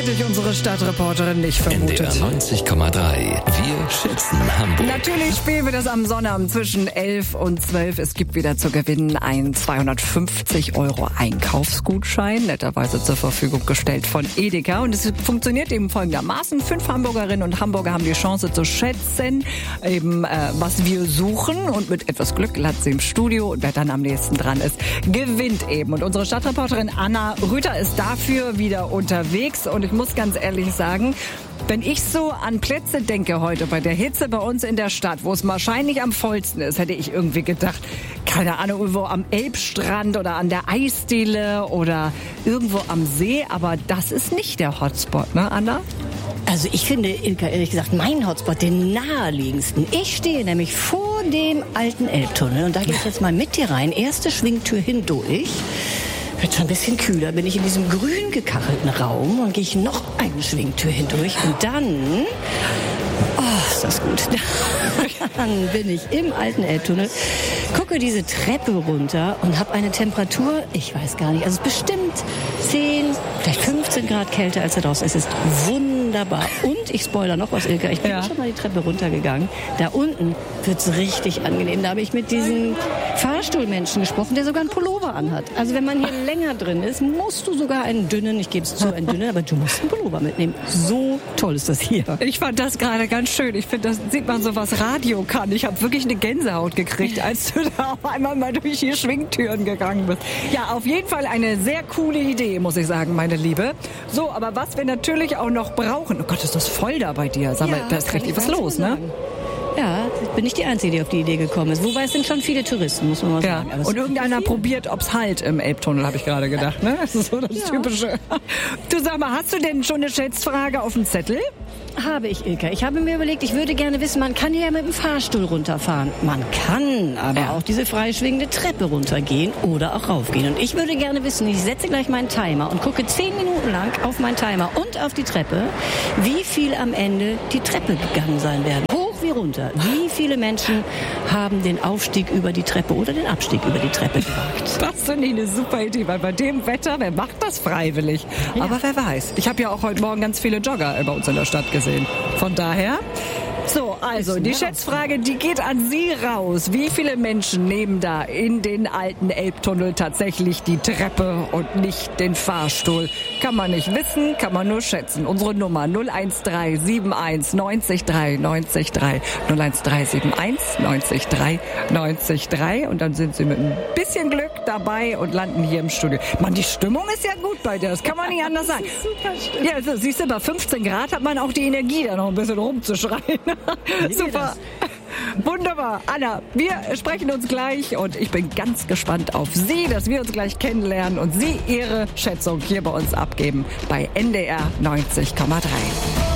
hätte ich unsere Stadtreporterin nicht vermutet. NDR 90,3. Wir schätzen Hamburg. Natürlich spielen wir das am Sonnabend zwischen 11 und 12. Es gibt wieder zu gewinnen einen 250 € Einkaufsgutschein, netterweise zur Verfügung gestellt von Edeka. Und es funktioniert eben folgendermaßen. 5 Hamburgerinnen und Hamburger haben die Chance zu schätzen, eben was wir suchen. Und mit etwas Glück landet sie im Studio. Und wer dann am nächsten dran ist, gewinnt eben. Und unsere Stadtreporterin Anna Rüther ist dafür wieder unterwegs. Und ich muss ganz ehrlich sagen, wenn ich so an Plätze denke heute bei der Hitze bei uns in der Stadt, wo es wahrscheinlich am vollsten ist, hätte ich irgendwie gedacht, keine Ahnung, irgendwo am Elbstrand oder an der Eisdiele oder irgendwo am See. Aber das ist nicht der Hotspot, ne, Anna? Also ich finde, Ilka, ehrlich gesagt, mein Hotspot, den naheliegendsten. Ich stehe nämlich vor dem alten Elbtunnel und da gehe ich jetzt mal mit dir rein. Erste Schwingtür hindurch. Wird schon ein bisschen kühler, bin ich in diesem grün gekachelten Raum und gehe ich noch eine Schwingtür hindurch und dann, oh, ist das gut, dann bin ich im alten Elbtunnel, gucke diese Treppe runter und habe eine Temperatur, ich weiß gar nicht, also bestimmt 10, vielleicht 15 Grad kälter als da draußen. Es ist wunderbar. Und ich spoilere noch was, Ilka, ich bin schon mal die Treppe runtergegangen. Da unten wird's richtig angenehm. Da habe ich mit diesem Fahrstuhlmenschen gesprochen, der sogar einen Pullover anhat. Also wenn man hier länger drin ist, musst du sogar einen dünnen, ich gebe es zu, einen dünnen, aber du musst einen Pullover mitnehmen. So toll ist das hier. Ich fand das gerade ganz schön. Ich finde, das sieht man so, was Radio kann. Ich habe wirklich eine Gänsehaut gekriegt, als du da auf einmal mal durch die Schwingtüren gegangen bist. Ja, auf jeden Fall eine sehr coole Idee, muss ich sagen, meine Liebe. So, aber was wir natürlich auch noch brauchen. Oh Gott, ist das voll da bei dir. Sag mal, da ist richtig was los, ne? Ja, bin nicht die Einzige, die auf die Idee gekommen ist. Wobei es sind schon viele Touristen, muss man mal sagen. Und irgendeiner probiert, ob's halt im Elbtunnel, habe ich gerade gedacht. Ne? Das ist so das Typische. Du, sag mal, hast du denn schon eine Schätzfrage auf dem Zettel? Habe ich, Ilka. Ich habe mir überlegt, ich würde gerne wissen, man kann ja mit dem Fahrstuhl runterfahren. Man kann aber auch diese freischwingende Treppe runtergehen oder auch raufgehen. Und ich würde gerne wissen, ich setze gleich meinen Timer und gucke 10 Minuten lang auf meinen Timer und auf die Treppe, wie viel am Ende die Treppe gegangen sein werden. Hoch wie runter. Wie viele Menschen haben den Aufstieg über die Treppe oder den Abstieg über die Treppe gewagt? Das finde ich eine super Idee, weil bei dem Wetter, wer macht das freiwillig? Ja. Aber wer weiß. Ich habe ja auch heute Morgen ganz viele Jogger bei uns in der Stadt gesehen. Von daher... So, also die Schätzfrage, die geht an Sie raus. Wie viele Menschen nehmen da in den alten Elbtunnel tatsächlich die Treppe und nicht den Fahrstuhl? Kann man nicht wissen, kann man nur schätzen. Unsere Nummer 01371 90 3 90 3 01371 90 3 90 3 und dann sind Sie mit ein bisschen Glück dabei und landen hier im Studio. Mann, die Stimmung ist ja gut bei dir, das kann man nicht anders sagen. Super Stimmung. Ja, also, siehst du, bei 15 Grad hat man auch die Energie, da noch ein bisschen rumzuschreien. Super. Wunderbar. Anna, wir sprechen uns gleich und ich bin ganz gespannt auf Sie, dass wir uns gleich kennenlernen und Sie Ihre Schätzung hier bei uns abgeben bei NDR 90,3.